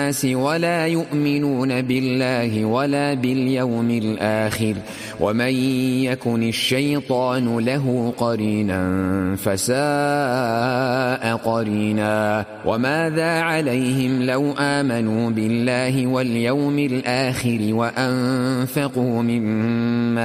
ولا يؤمنون بالله ولا باليوم الآخر ومن يكن الشيطان له قرينا فساء قرينا وماذا عليهم لو آمنوا بالله واليوم الآخر وأنفقوا مما